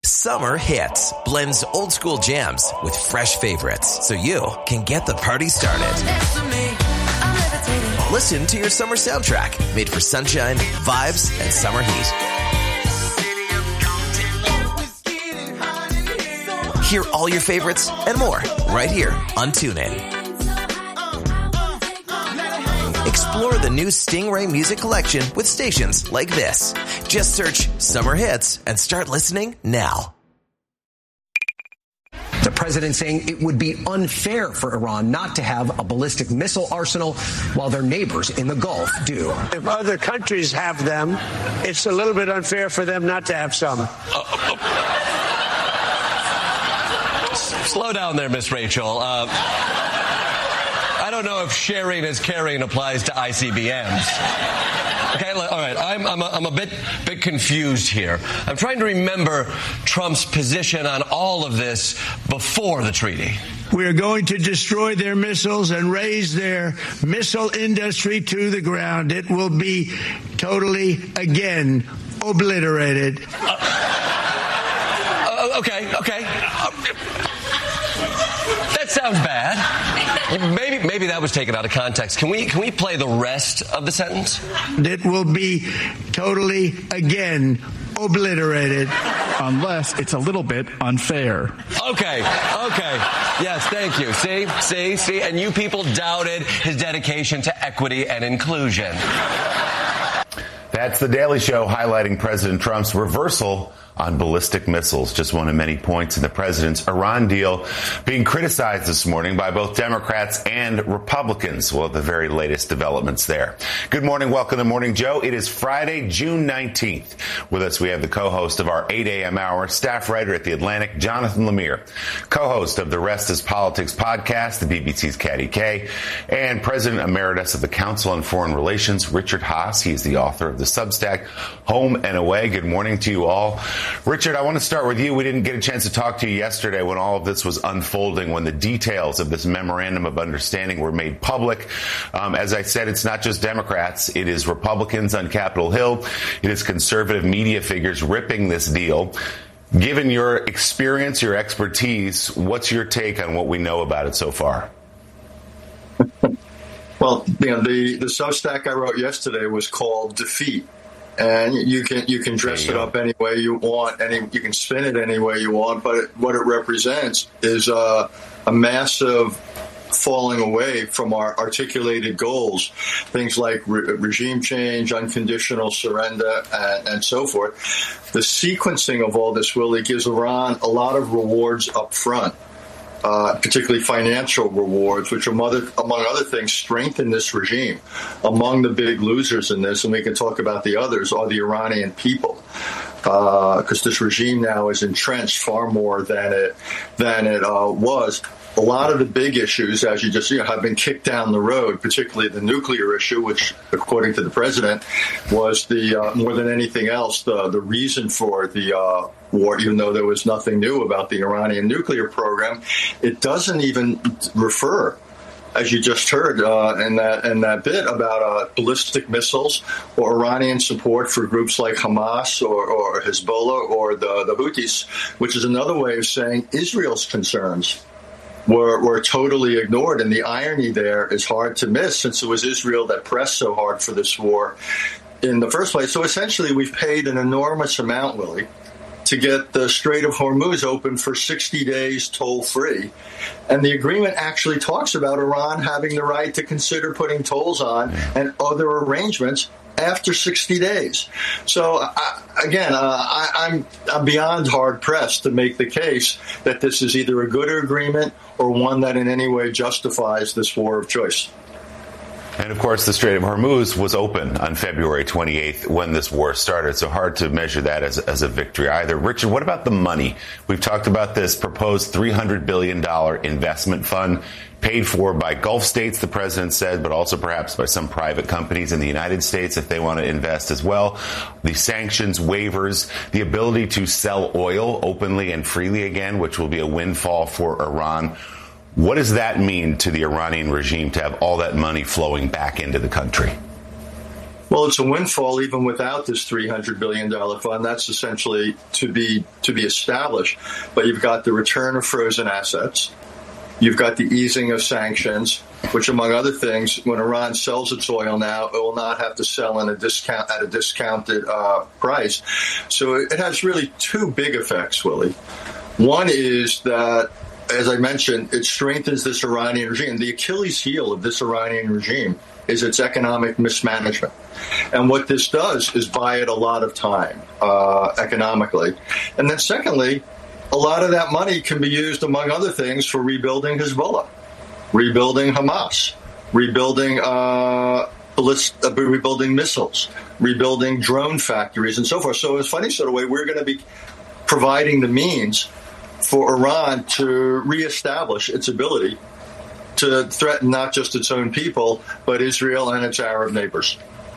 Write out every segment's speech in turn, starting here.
Summer Hits blends old school jams with fresh favorites so you can get the party started. Listen to your summer soundtrack made for sunshine, vibes, and summer heat. Hear all your favorites and more right here on TuneIn. Explore the new Stingray music collection with stations like this. Just search Summer Hits and start listening now. The president saying it would be unfair for Iran not to have a ballistic missile arsenal while their neighbors in the Gulf do. If other countries have them, it's a little bit unfair for them not to have some. Slow down there, Miss Rachel. I don't know if sharing is caring applies to ICBMs. Okay, all right. I'm a bit confused here. I'm trying to remember Trump's position on all of this before the treaty. We are going to destroy their missiles and raise their missile industry to the ground. It will be totally, again, obliterated. Okay. That sounds bad. Maybe that was taken out of context. Can we play the rest of the sentence? It will be totally, again, obliterated. Unless it's a little bit unfair. Okay. Yes, thank you. See? And you people doubted his dedication to equity and inclusion. That's The Daily Show highlighting President Trump's reversal on ballistic missiles, just one of many points in the president's Iran deal being criticized this morning by both Democrats and Republicans. Well, the very latest developments there. Good morning. Welcome to Morning Joe. It is Friday, June 19th. With us, we have the co-host of our 8 a.m. hour, staff writer at The Atlantic, Jonathan Lemire, co-host of the Rest is Politics podcast, the BBC's Caddy K, and President Emeritus of the Council on Foreign Relations, Richard Haass. He's the author of the Substack Home and Away. Good morning to you all. Richard, I want to start with you. We didn't get a chance to talk to you yesterday when all of this was unfolding, when the details of this memorandum of understanding were made public. As I said, it's not just Democrats. It is Republicans on Capitol Hill. It is conservative media figures ripping this deal. Given your experience, your expertise, what's your take on what we know about it so far? Well, the Substack I wrote yesterday was called Defeat. And you can dress it up any way you want, you can spin it any way you want, but what it represents is a massive falling away from our articulated goals, things like regime change, unconditional surrender, and so forth. The sequencing of all this really gives Iran a lot of rewards up front. Particularly financial rewards, which among other things strengthen this regime. Among the big losers in this, and we can talk about the others, are the Iranian people, because this regime now is entrenched far more than it was. A lot of the big issues, as you just have been kicked down the road, particularly the nuclear issue, which, according to the president, was the more than anything else the reason for the war. Even though there was nothing new about the Iranian nuclear program, it doesn't even refer, as you just heard in that bit, about ballistic missiles or Iranian support for groups like Hamas or Hezbollah or the Houthis, which is another way of saying Israel's concerns were totally ignored. And the irony there is hard to miss, since it was Israel that pressed so hard for this war in the first place. So essentially, we've paid an enormous amount, Willie, to get the Strait of Hormuz open for 60 days toll-free. And the agreement actually talks about Iran having the right to consider putting tolls on and other arrangements after 60 days. So, I'm beyond hard-pressed to make the case that this is either a good agreement or one that in any way justifies this war of choice. And, of course, the Strait of Hormuz was open on February 28th when this war started, so hard to measure that as a victory either. Richard, what about the money? We've talked about this proposed $300 billion investment fund paid for by Gulf states, the president said, but also perhaps by some private companies in the United States if they want to invest as well. The sanctions waivers, the ability to sell oil openly and freely again, which will be a windfall for Iran. What does that mean to the Iranian regime to have all that money flowing back into the country? Well, it's a windfall even without this $300 billion fund. That's essentially to be established. But you've got the return of frozen assets. You've got the easing of sanctions, which, among other things, when Iran sells its oil now, it will not have to sell at a discounted price. So it has really two big effects, Willie. One is that, as I mentioned, it strengthens this Iranian regime. The Achilles heel of this Iranian regime is its economic mismanagement. And what this does is buy it a lot of time economically. And then secondly, a lot of that money can be used, among other things, for rebuilding Hezbollah, rebuilding Hamas, rebuilding missiles, rebuilding drone factories, and so forth. So in a funny sort of way, we're going to be providing the means for Iran to reestablish its ability to threaten not just its own people, but Israel and its Arab neighbors.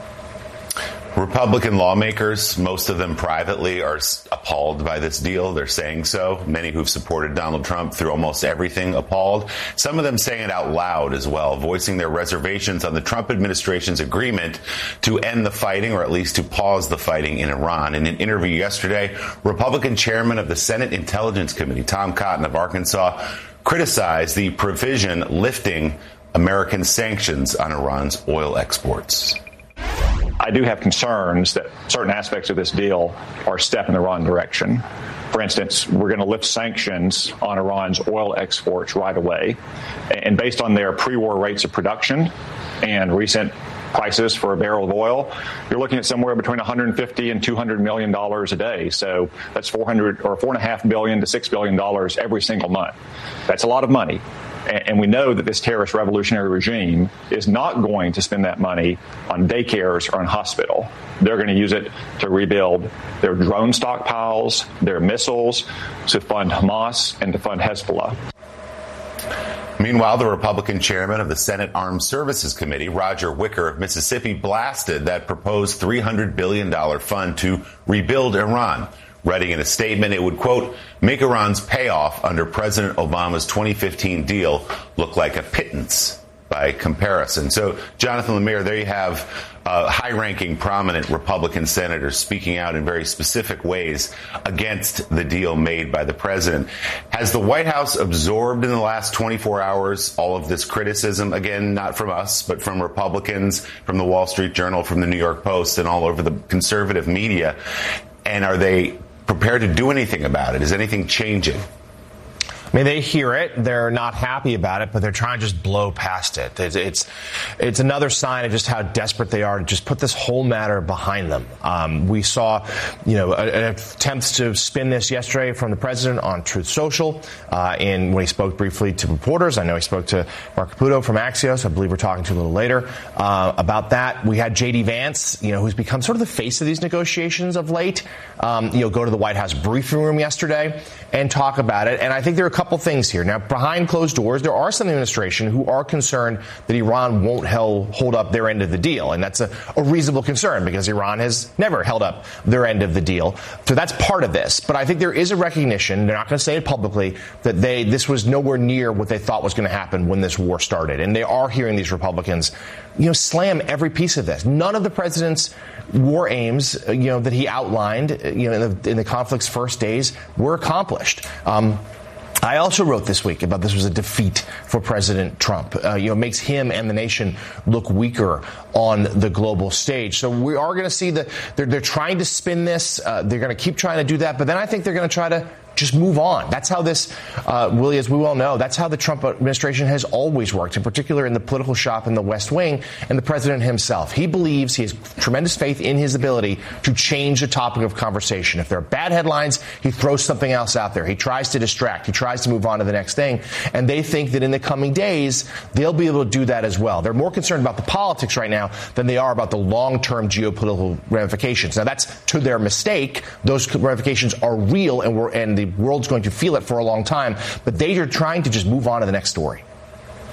Republican lawmakers, most of them privately, are appalled by this deal. They're saying so. Many who've supported Donald Trump through almost everything appalled. Some of them saying it out loud as well, voicing their reservations on the Trump administration's agreement to end the fighting, or at least to pause the fighting in Iran. In an interview yesterday, Republican chairman of the Senate Intelligence Committee, Tom Cotton of Arkansas, criticized the provision lifting American sanctions on Iran's oil exports. I do have concerns that certain aspects of this deal are a step in the wrong direction. For instance, we're going to lift sanctions on Iran's oil exports right away. And based on their pre-war rates of production and recent prices for a barrel of oil, you're looking at somewhere between $150 and $200 million a day. So that's $4.5 billion to $6 billion every single month. That's a lot of money. And we know that this terrorist revolutionary regime is not going to spend that money on daycares or on hospital. They're going to use it to rebuild their drone stockpiles, their missiles, to fund Hamas and to fund Hezbollah. Meanwhile, the Republican chairman of the Senate Armed Services Committee, Roger Wicker of Mississippi, blasted that proposed $300 billion fund to rebuild Iran, writing in a statement it would, quote, make Iran's payoff under President Obama's 2015 deal look like a pittance by comparison. So, Jonathan Lemire, there you have high-ranking, prominent Republican senators speaking out in very specific ways against the deal made by the president. Has the White House absorbed in the last 24 hours all of this criticism? Again, not from us, but from Republicans, from the Wall Street Journal, from the New York Post, and all over the conservative media. And are they prepared to do anything about it? Is anything changing? I mean, they hear it. They're not happy about it, but they're trying to just blow past it. It's another sign of just how desperate they are to just put this whole matter behind them. We saw, an attempt to spin this yesterday from the president on Truth Social, when he spoke briefly to reporters. I know he spoke to Mark Caputo from Axios. I believe we're talking to a little later about that. We had J.D. Vance, who's become sort of the face of these negotiations of late, go to the White House briefing room yesterday and talk about it. And I think there are a couple things here. Now, behind closed doors, there are some in the administration who are concerned that Iran won't hold up their end of the deal. And that's a reasonable concern because Iran has never held up their end of the deal. So that's part of this. But I think there is a recognition, they're not going to say it publicly, that this was nowhere near what they thought was going to happen when this war started. And they are hearing these Republicans, slam every piece of this. None of the president's war aims, that he outlined, in the conflict's first days were accomplished. I also wrote this week about this was a defeat for President Trump. Makes him and the nation look weaker on the global stage. So we are going to see they're trying to spin this. They're going to keep trying to do that. But then I think they're going to try to just move on. That's how this, Willie, as we well know, that's how the Trump administration has always worked, in particular in the political shop in the West Wing and the president himself. He believes he has tremendous faith in his ability to change the topic of conversation. If there are bad headlines, he throws something else out there. He tries to distract. He tries to move on to the next thing. And they think that in the coming days, they'll be able to do that as well. They're more concerned about the politics right now than they are about the long-term geopolitical ramifications. Now, that's to their mistake. Those ramifications are real, and the world's going to feel it for a long time, but they are trying to just move on to the next story.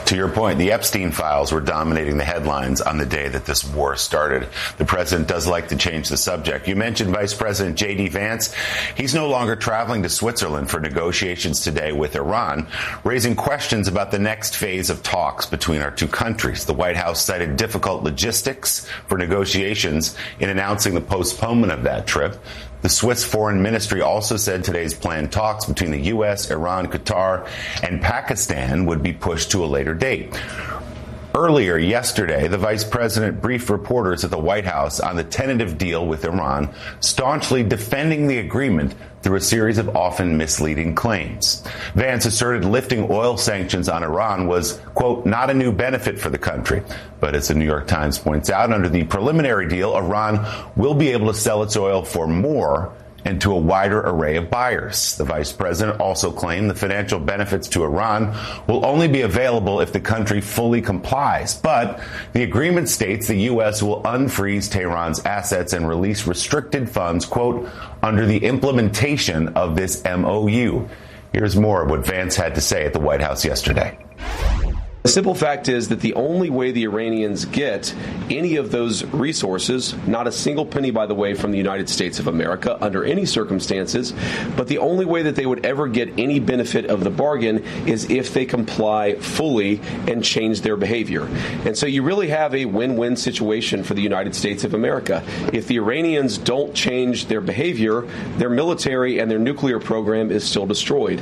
To your point, the Epstein files were dominating the headlines on the day that this war started. The president does like to change the subject. You mentioned Vice President J.D. Vance. He's no longer traveling to Switzerland for negotiations today with Iran, raising questions about the next phase of talks between our two countries. The White House cited difficult logistics for negotiations in announcing the postponement of that trip. The Swiss Foreign Ministry also said today's planned talks between the U.S., Iran, Qatar, and Pakistan would be pushed to a later date. Earlier yesterday, the vice president briefed reporters at the White House on the tentative deal with Iran, staunchly defending the agreement through a series of often misleading claims. Vance asserted lifting oil sanctions on Iran was, quote, not a new benefit for the country. But as the New York Times points out, under the preliminary deal, Iran will be able to sell its oil for more and to a wider array of buyers. The vice president also claimed the financial benefits to Iran will only be available if the country fully complies. But the agreement states the U.S. will unfreeze Tehran's assets and release restricted funds, quote, under the implementation of this MOU. Here's more of what Vance had to say at the White House yesterday. The simple fact is that the only way the Iranians get any of those resources, not a single penny, by the way, from the United States of America under any circumstances, but the only way that they would ever get any benefit of the bargain is if they comply fully and change their behavior. And so you really have a win-win situation for the United States of America. If the Iranians don't change their behavior, their military and their nuclear program is still destroyed.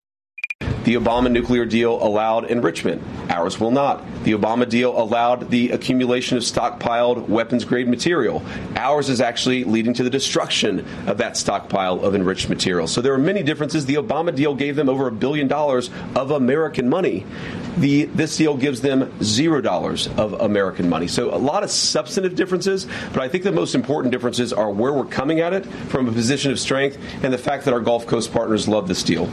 The Obama nuclear deal allowed enrichment. Ours will not. The Obama deal allowed the accumulation of stockpiled weapons-grade material. Ours is actually leading to the destruction of that stockpile of enriched material. So there are many differences. The Obama deal gave them over $1 billion of American money. This deal gives them $0 of American money. So a lot of substantive differences, but I think the most important differences are where we're coming at it from a position of strength and the fact that our Gulf Coast partners love this deal.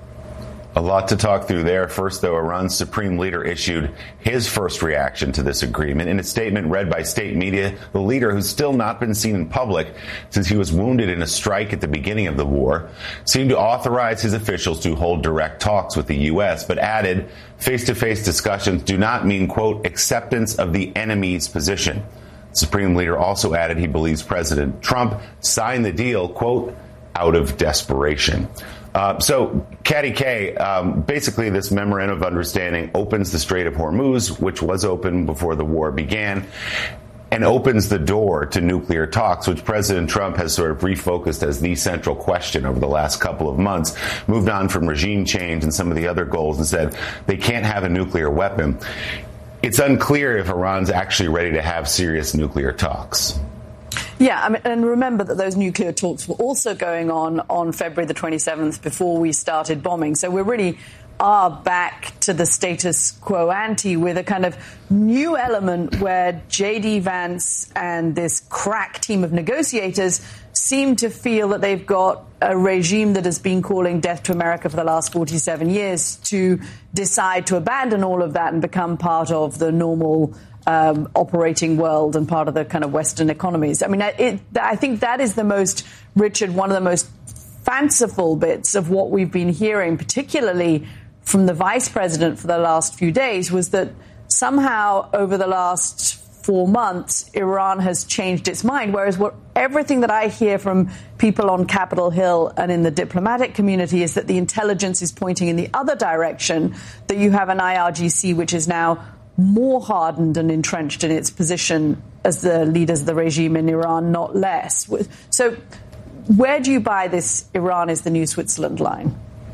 A lot to talk through there. First, though, Iran's supreme leader issued his first reaction to this agreement. In a statement read by state media, the leader, who's still not been seen in public since he was wounded in a strike at the beginning of the war, seemed to authorize his officials to hold direct talks with the U.S., but added face-to-face discussions do not mean, quote, acceptance of the enemy's position. The supreme leader also added he believes President Trump signed the deal, quote, out of desperation. So, Katty K, basically this memorandum of understanding opens the Strait of Hormuz, which was open before the war began, and opens the door to nuclear talks, which President Trump has sort of refocused as the central question over the last couple of months, moved on from regime change and some of the other goals and said they can't have a nuclear weapon. It's unclear if Iran's actually ready to have serious nuclear talks. Yeah, I mean, and remember that those nuclear talks were also going on February the 27th before we started bombing. So we really are back to the status quo ante with a kind of new element where J.D. Vance and this crack team of negotiators seem to feel that they've got a regime that has been calling death to America for the last 47 years to decide to abandon all of that and become part of the normal operating world and part of the kind of Western economies. I mean, I think that is the most, Richard, one of the most fanciful bits of what we've been hearing, particularly from the vice president for the last few days, was that somehow over the last 4 months, Iran has changed its mind, whereas everything that I hear from people on Capitol Hill and in the diplomatic community is that the intelligence is pointing in the other direction, that you have an IRGC which is now more hardened and entrenched in its position as the leaders of the regime in Iran, not less. So where do you buy this Iran is the new Switzerland line?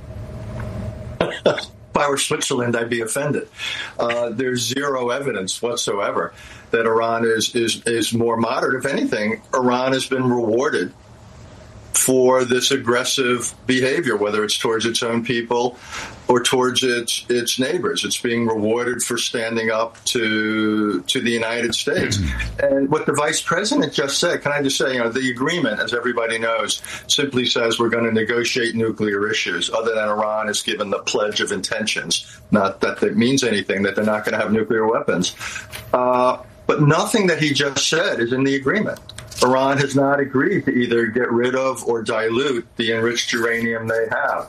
If I were Switzerland, I'd be offended. There's zero evidence whatsoever that Iran is more moderate. If anything, Iran has been rewarded for this aggressive behavior, whether it's towards its own people or towards its neighbors. It's being rewarded for standing up to the United States. And what the vice president just said, can I just say, the agreement, as everybody knows, simply says we're going to negotiate nuclear issues, other than Iran has given the pledge of intentions, not that it means anything, that they're not going to have nuclear weapons. But nothing that he just said is in the agreement. Iran has not agreed to either get rid of or dilute the enriched uranium they have.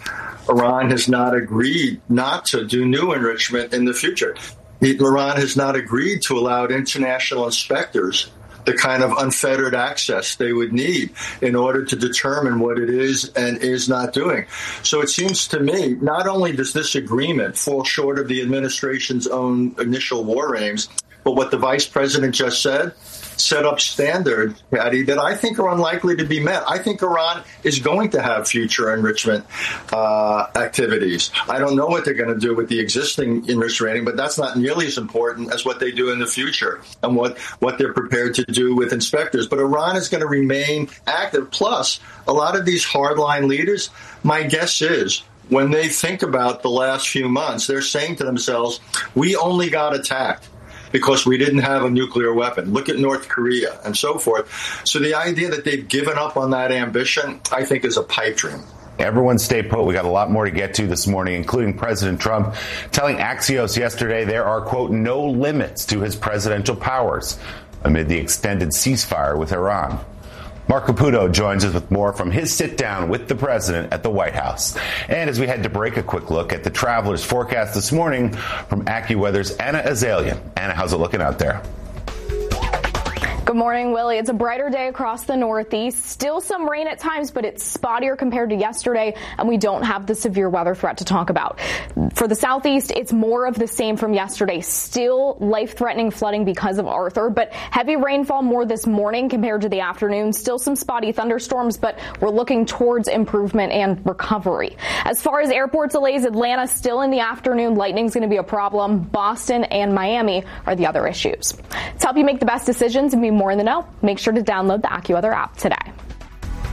Iran has not agreed not to do new enrichment in the future. Iran has not agreed to allow international inspectors the kind of unfettered access they would need in order to determine what it is and is not doing. So it seems to me, not only does this agreement fall short of the administration's own initial war aims, but what the vice president just said, set up standards, Patty, that I think are unlikely to be met. I think Iran is going to have future enrichment activities. I don't know what they're going to do with the existing enriched uranium, but that's not nearly as important as what they do in the future and what they're prepared to do with inspectors. But Iran is going to remain active. Plus, a lot of these hardline leaders, my guess is, when they think about the last few months, they're saying to themselves, we only got attacked because we didn't have a nuclear weapon. Look at North Korea and so forth. So the idea that they've given up on that ambition, I think, is a pipe dream. Everyone stay put. We got a lot more to get to this morning, including President Trump telling Axios yesterday there are, quote, no limits to his presidential powers amid the extended ceasefire with Iran. Mark Caputo joins us with more from his sit-down with the president at the White House. And as we head to break, a quick look at the traveler's forecast this morning from AccuWeather's Anna Azalian. Anna, how's it looking out there? Good morning, Willie. It's a brighter day across the Northeast. Still some rain at times, but it's spottier compared to yesterday, and we don't have the severe weather threat to talk about. For the Southeast, it's more of the same from yesterday. Still life-threatening flooding because of Arthur, but heavy rainfall more this morning compared to the afternoon. Still some spotty thunderstorms, but we're looking towards improvement and recovery. As far as airport delays, Atlanta still in the afternoon. Lightning's going to be a problem. Boston and Miami are the other issues. To help you make the best decisions and be more in the know, make sure to download the AccuWeather app today.